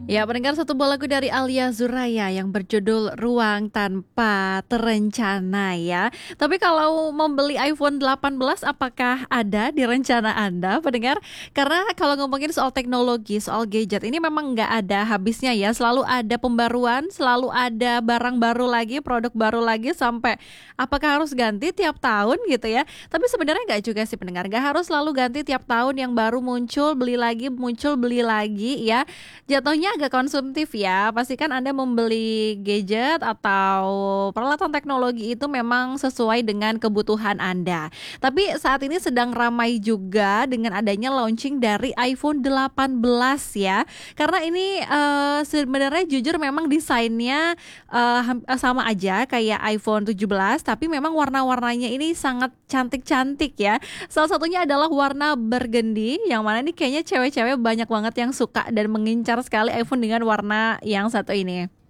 Ya, pendengar satu buah lagu dari Alia Zuraya yang berjudul Ruang Tanpa Terencana ya. Tapi kalau membeli iPhone 18 apakah ada di rencana Anda, pendengar? Karena kalau ngomongin soal teknologi, soal gadget ini memang nggak ada habisnya ya. Selalu ada pembaruan, selalu ada barang baru lagi, produk baru lagi sampai apakah harus ganti tiap tahun gitu ya. Tapi sebenarnya nggak juga sih pendengar, nggak harus selalu ganti tiap tahun yang baru muncul, beli lagi ya. Jatuhnya agak konsumtif ya. Pastikan Anda membeli gadget atau peralatan teknologi itu memang sesuai dengan kebutuhan Anda. Tapi saat ini sedang ramai juga dengan adanya launching dari iPhone 18 ya. Karena ini sebenarnya jujur memang desainnya sama aja kayak iPhone 17, tapi memang warna-warnanya ini sangat cantik-cantik ya. Salah satunya adalah warna burgundy, yang mana nih kayaknya cewek-cewek banyak banget yang suka dan mengincar sekali iPhone dengan warna yang satu ini.